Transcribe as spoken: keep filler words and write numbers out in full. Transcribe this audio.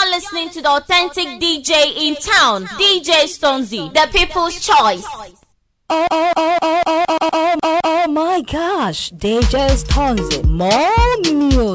You're listening to the authentic D J in town, D J Stonesy, the people's choice. Oh, oh, oh, oh, oh, oh, oh, oh, oh my gosh, D J Stonesy, more music.